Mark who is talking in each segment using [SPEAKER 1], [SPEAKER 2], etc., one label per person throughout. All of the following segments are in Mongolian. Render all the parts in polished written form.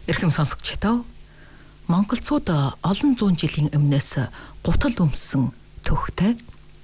[SPEAKER 1] Эрхэм сонсогчдоо монголчууд олон зуун жилийн өмнөөс гутал өмссөн төвхтэй.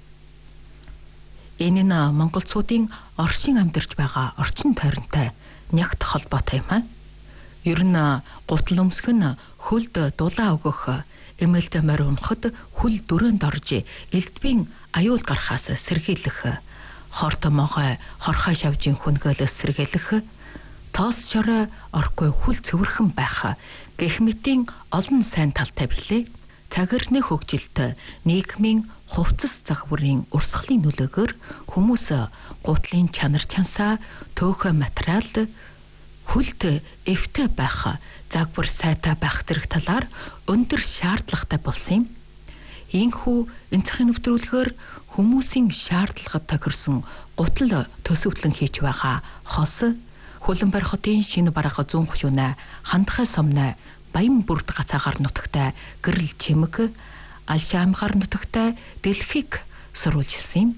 [SPEAKER 1] Энэ нь монголчуудын оршин амьдарч байгаа орчин тойронтой нягт холбоотой юм аа. Ер нь гутал өмсөх нь хөлд дулаан өгөх, эмээлд морь унахад хөл дөрөөнд орж элдвийн аюул гарахаас сэргийлэх, хортомоогой хорхой шавжийн хүнгэлээс сэргийлэх, тоос шорой оргүй хүл цэвэрхэн байх гэх мэтийн олон сайн талтай билээ. Цагирны хөгжилт нийгмийн хувцас загварын урсгалын нөлөөгөөр хүмүүс гутлын чанар чансаа, төөхөө материал, хүлт эвтэй байх, загвар сайтай байх зэрэг талаар өндөр шаардлагатай болсон юм. Ийхүү энцхийн нэвтрүүлгээр хүмүүсийн шаардлагад тохирсон гутал төсөвлөн хийж байгаа хос, Хөлбөмбөр хотын шинэ бараг 100 хөшөөнэ, хандхай сомноо, Баян бүрд гацаагаар нутагтай гэрэл чимэг, Алшаамгаар нутагтай дэлхийг сурвалжилсан юм.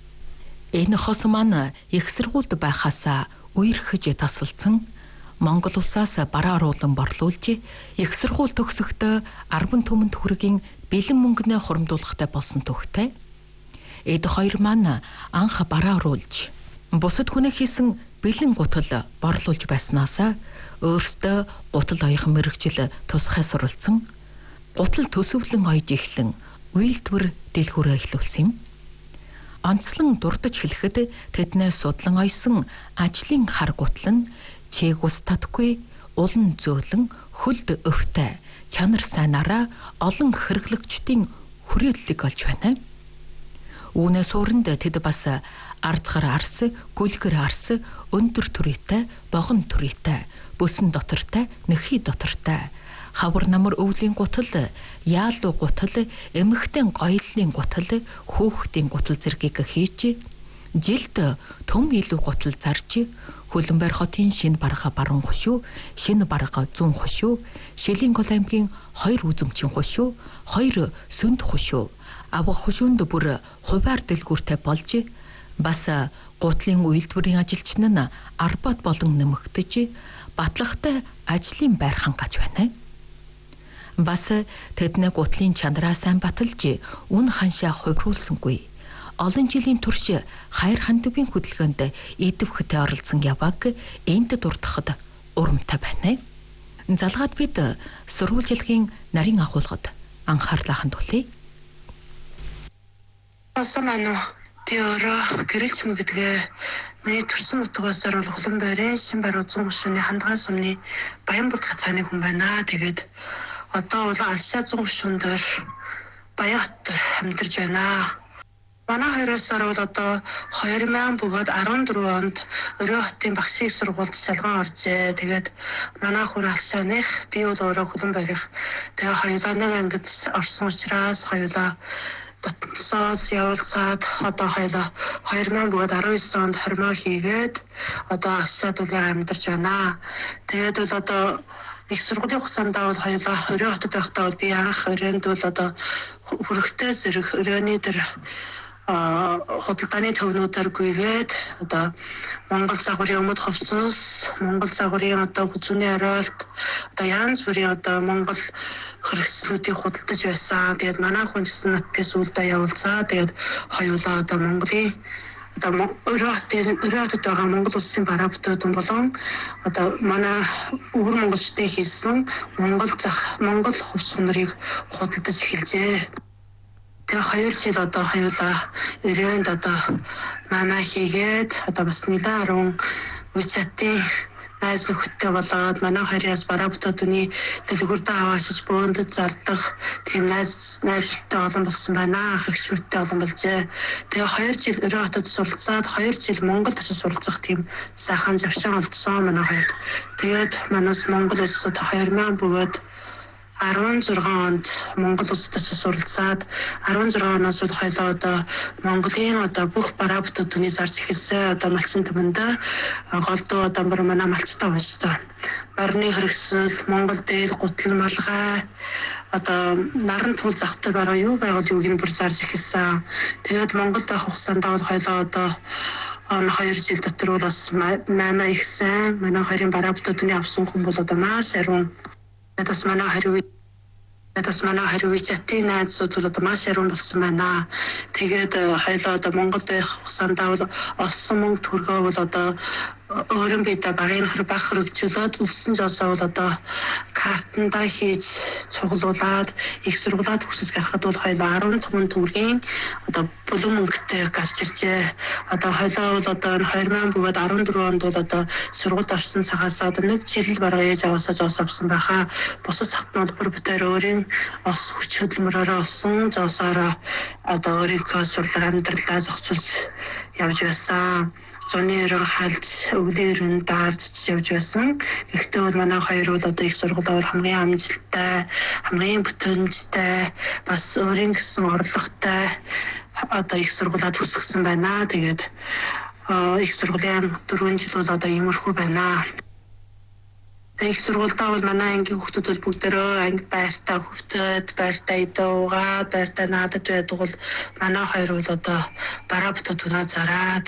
[SPEAKER 1] Энэ хос маань их сургуульд байхаас үерхэж тасалсан, Монгол улсаас бараа оруулан борлуулж, их сургууль төгсөхдөө 10 түмэн төгрөгийн бэлэн мөнгөнөө хуримдуулахтай болсон төвхтэй. Эд хоёр маань анх бараа оруулж, бусад хүнээ хийсэн бэлэн гутал борлуулж байснаас өөртөө гутал оёхон мэрэгжил тусгай суралцсан, гутал төсөвлөн ойж эхлэн үйлдвэр дэлгүүрээ эхлүүлсэн юм. Онцлон дурдж хэлэхэд тэднээс судлан ойсон ажлын хар гутал нь чээг ус татгүй, улан зөөлөн, хөлд өвтэй, чанар сайнаараа олон хэрэглэгчдийн хүрээллийг олж байна. Үүнээс уранд тэд бас ардгар арс, гүлгэр арс, өндөр түрээтэй, богон түрээтэй, бүсэн дотортой, нэхий дотортой, хавар намар өвлийн гутал, яалуу гутал, эмхтэн гоёллын гутал, хөөхтийн гутал зэргийг хийж, жилд төм илүү гутал зарж, Хөлбөмбөр хотын шинэ барага баруун хөшөө, шинэ барага 100 хөшөө, Шилэнгол аймгийн 2 үзэмчин хөшөө, 2 сүнд хөшөө, авах хөшөөнд бүр хуваар дэлгүүртэй болж, бас гутлын үйлдвэрийн ажилчин нь арбат болон нэмэгдэж, батлагтай ажлын байр хангаж байна. Бас тэдний гутлын чанараа сайн баталж, үн ханшаа хувируулсангүй. Олон жилийн турш хайр хандивын хөдөлгөөнд идэвхтэй оролцсон яваг энд дурдахад урамтай байна. Залгаад бид сурвалжилгын нарийн агуулгад анхаарлаа хандуулъя.
[SPEAKER 2] Би өөрөө гэрэл чимэг гэдгээ миний төрсөн нутгаас бол Хөлбөмбөрийн шинэ баруун 100 хөшөөний хандгай сумны Баян бүрд гацааны хүн байна. Тэгээд одоо бол Алшаа 100 хөшөөн дээр Баян хотод амьдарч байна. Манай хоёроос бол одоо 2000 бөгөөд 14 онд Өрөө хотын багшийн сургуульд шалган оржээ. Тэгээд манай хүн Алшааных, би бол өөрөө Хөлбөмбөрийнх. Тэгээ хоёулаа нэг ангид орсон учраас хоёулаа дотсоос явуулсаад одоо хоёулаа 2000 бөгөөд 19 онд хормоо хийгээд одоо Алшаад үгээр амьдарч байна. Тэгээд бол одоо их сургуулийн хугацаанд бол хоёулаа Өрөө хотод байхдаа би анх өрөөнд бол одоо хөрөгтэй зэрэг өрөөний дээр худалдааны төвнүүдээр гүйгээд одоо Монгол загварын өмд хувцас, Монгол загварын одоо хүзүүний оройт, одоо янз бүрийн одоо Монгол хэрэгслүүдийг худалдаж байсан. Тэгээд манай хүн гэсэн надтай сүлдээ явуулцаа. Тэгээд хоёулаа одоо Монголын одоо Өрөө хотод байгаа Монгол улсын бараа бүтээдэн болон одоо манай өвөр монголчуудын хийсэн Монгол хувцс хунарыг худалдаж эхэлжээ. Тэгээ 2 жил одоо хоёулаа өрөөнд одоо манай хийгээд одоо бас нэлээд 10 үеийн найз нөхөдтэй болоод манай хоёроос бараа бүтээдний дэлгүүртээ аваашиж бөөндөд зардах тийм найзтай олон болсон байна. Ах ихчүүдтэй олон болжээ. Тэгээ 2 жил Өрөө хотод суралцаад 2 жил Монголд очиж суралцах тийм сайхан завшаан олдсон манай хоёрд. Тэгээд манаас Монгол улсад 2000 бөгөөд 16 онд Монгол улсад суралцаад 16 оноос бол хоёлоо одоо Монголын одоо бүх бараа бүтээдний зарж эхэлсэн одоо малчин төмөндөө голдуу одоо манай малцтай уншсан. Барны хэрэгсэл, Монгол дээр гутал малгай одоо наран туул захтай бараа юу байгал юуг нь бүр зарж эхэлсэн. Тэгээд Монголд байх хугацаанд бол хоёлоо одоо он 2 жил дотор бол бас манай их сайн манай хоёрын бараа бүтээдний авсан хүн бол одоо маш ариун. Бас манай хариу чатын найзууд бол одоо маш ариун болсон байна. Тэгээд хоёлоо одоо Монголд байх хугацаанд бол олсон мөнгө төгрөгөө бол одоо өөрөн бидээ багын баг хөргөжлөөд үлдсэн жосоо бол одоо картандаа хийж цуглуулад их сургуулаад хүсэж гарахад бол хоёлоо 15 төгрөгийн одоо булан мөнгөтэй гарч иржээ. Одоо хоёлоо бол одоо 2000 бөгөөд 14 онд бол одоо сургуульд орсон цагаас одоо 1 жил бараг ээж аваасаа жоос авсан байхаа. Бусад сахтнууд бүр бүтээр өөрийн хүч хөдөлмөрөөрөө олсон жоосоороо одоо өөрийнхөө сурлага амьдралаа зохицуулж явж байсан. Зуны өрөө халж өвлөөрн даарч явж байсан. Гэхдээ бол манай хоёр бол одоо их сургуулиуд хамгийн амжилттай, хамгийн бүтэмжтэй, бас өөрийн гэсэн орлоготой одоо их сургуулиуд төгсгсөн байна. Тэгээд их сургуулийн 4 жил бол одоо иймэрхүү байна. Их сургуультай бол манай ангийн хүүхдүүд бол бүгдээрээ анги байртаа хөвтөд, байртаа идөөгаад, байртаа наадад байдаг бол манай хоёр бол одоо бараа бүтээдгүнаа зараад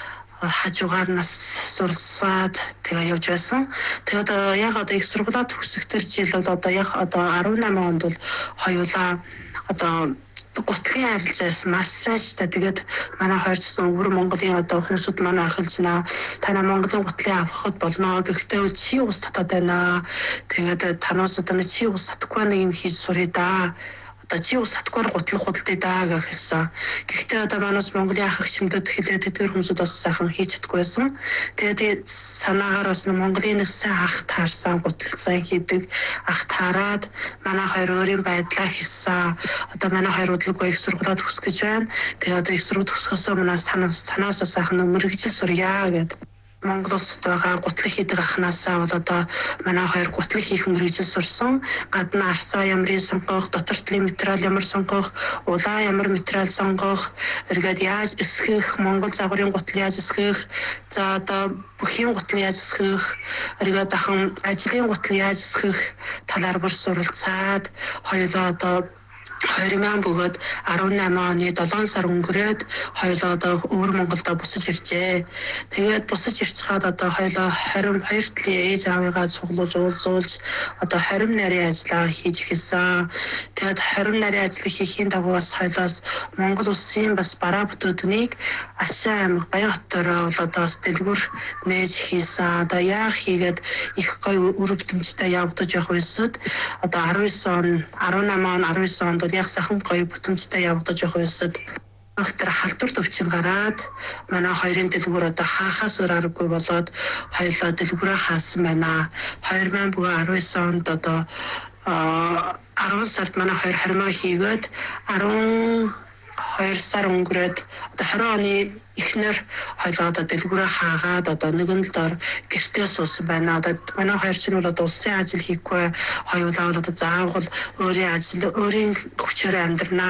[SPEAKER 2] хажуугаар нас сурсаад тэгээ явж байсан. Тэгээд яг одоо их сургуулаа төгсөختөр жил бол одоо яг одоо 18 онд бол хоёулаа одоо гутлын арилжаас маш сайжтай. Тэгээд манай хоёр ч гэсэн өвөр Монголын одоо хүмүүсүүд манай ахилж наа танаа Монголын гутлын авахд болно. Гэхдээ бол чи ус татаад байна. Тэгээд танаас одоо чи ус татахгүй нэг юм хийж суръя да. Одоо чи ус татгүйгээр гутлах худалдаа даа гэсэн. Гэхдээ одоо манаас Монголын ах эгчмэдэд хэлээд тэдгээр хүмүүсүүд бас сайхан хийж чадахгүй байсан. Тэгээд санаагаар бас Монголын нэг сайн ах таарсан гутлсан хийдэг ах таарад манай хоёр өөрийн байдлаа хийсэн. Одоо манай хоёр удалгүй их сургуулаад төгсөх гэж байна. Тэгээд одоо их сургууль төгсөхөөс өмнө санаас сайхан мэргэжил сурья гэдэг. Монгол улсад байгаа гутлах хийдэг ахнаасаа бол одоо манай хоёр гутлах хийх мэргэжил сурсан. Гадна арсаа ямрын сонгох, дотортлын материал ямар сонгох, улаан ямар материал сонгох, эргээд яаж эсгэх, Монгол загварын гутал яаж эсгэх, за одоо бүхийн гутал яаж эсгэх, эргээд дахин ажлын гутал яаж эсгэх талаар бүр суралцаад хоёулаа одоо 2000 бөгөөд 18 оны 7 сар өнгөрөөд хоёулаа одоо өвөр Монголд бусаж иржээ. Тэгээд бусаж ирч хаад одоо хоёулаа 22 талын ээж аавыгаа цуглуулж уулзуулж одоо 20 нарийн ажлаа хийж эхэлсэн. Тэгээд 20 нарийн ажлыг хийхийн дагуу бас хоёулаас Монгол улсын бас бараа бүтээднийг Ашаан аймаг Баянхотороо бол одоо бас дэлгүр нээж хийсэн. Одоо яах хийгээд их гоё үр бүтэмжтэй явагдаж явах үсэд одоо 19 он 18 он 19 онд яг сайхан гоё бүтэмжтэй явагдаж явах үсэд Ахтар халдвар төвчин гараад манай хоёрын дэлгүүр одоо хаахаас өөр аргагүй болоод хоёулаа дэлгүүрээ хаасан байна. 2000 бүгэ 19 онд одоо 10 сард манай хоёр хармаа хийгээд 12 сар өнгөрөөд одоо 20 оны эхнэр хоёулаа одоо дэлгүүрээ хаагаад одоо нэгэн л дор гэртээ суусан байна. Одоо манай хоёр ч нь бол одоо улсын ажил хийхгүй хоёулаа бол одоо заавал өөрийн ажил өөрийн хүчээр амьдрнаа.